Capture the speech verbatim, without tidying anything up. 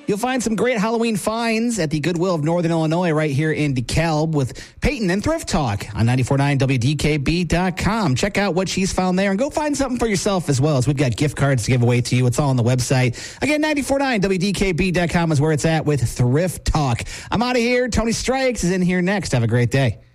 You'll find some great Halloween finds at the Goodwill of Northern Illinois right here in DeKalb with Peyton and Thrift Talk on ninety-four point nine W D K B dot com. Check out what she's found there and go find something for yourself as well, as we've got gift cards to give away to you. It's all on the website. Again, ninety-four point nine W D K B dot com is where it's at with Thrift Talk. I'm out of here. Tony Strikes is in here next. Have a great day.